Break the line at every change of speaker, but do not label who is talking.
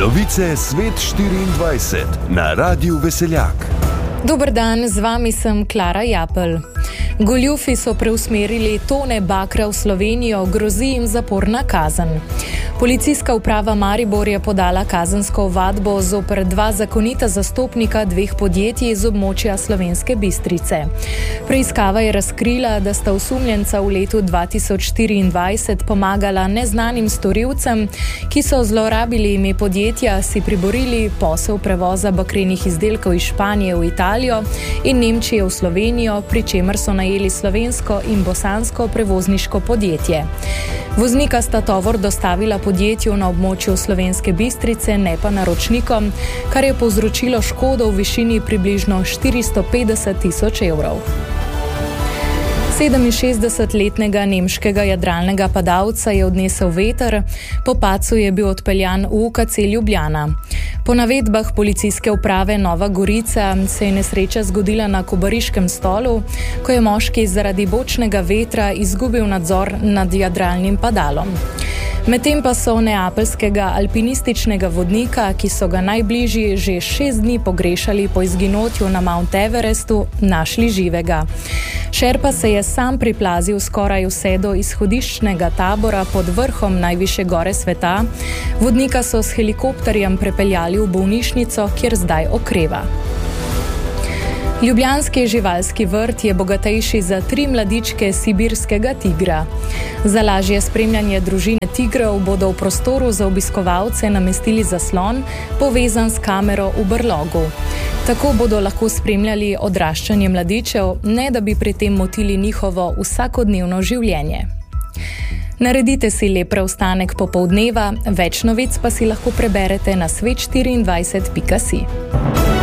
Novice Svet 24 na Radiu Veseljak.
Dober dan, z vami sem Klara Japelj. Goljufi so preusmerili tone bakra v Slovenijo, grozi jim zaporna kazen. Policijska uprava Maribor je podala kazensko ovadbo zoper dva zakonita zastopnika dveh podjetij iz območja Slovenske Bistrice. Preiskava je razkrila, da sta osumljenca v letu 2024 pomagala neznanim storilcem, ki so zlorabili ime podjetja, si priborili posel prevoza bakrenih izdelkov iz Španije v Italijo in Nemčije v Slovenijo, pri čemer so najeli slovensko in bosansko prevozniško podjetje. Voznika sta tovor dostavila podjetju na območju Slovenske Bistrice, ne pa naročnikom, kar je povzročilo škodo v višini približno 450 tisoč evrov. 67-letnega nemškega jadralnega padalca je odnesel veter, po padcu je bil odpeljan v UKC Ljubljana. Po navedbah policijske uprave Nova Gorica se je nesreča zgodila na Kobariškem stolu, ko je moški zaradi bočnega vetra izgubil nadzor nad jadralnim padalom. Medtem pa so neapeljskega alpinističnega vodnika, ki so ga najbližji že 6 dni pogrešali po izginotju na Mount Everestu, našli živega. Šerpa se je sam priplazil skoraj vse do izhodiščnega tabora pod vrhom najvišje gore sveta. Vodnika so s helikopterjem prepeljali v bolnišnico, kjer zdaj okreva. Ljubljanski živalski vrt je bogatejši za 3 mladičke sibirskega tigra. Za lažje spremljanje družine tigrov bodo v prostoru za obiskovalce namestili zaslon, povezan s kamero v brlogu. Tako bodo lahko spremljali odraščanje mladičev, ne da bi pri tem motili njihovo vsakodnevno življenje. Naredite si lep preostanek popoldneva, več novic pa si lahko preberete na svet24.si.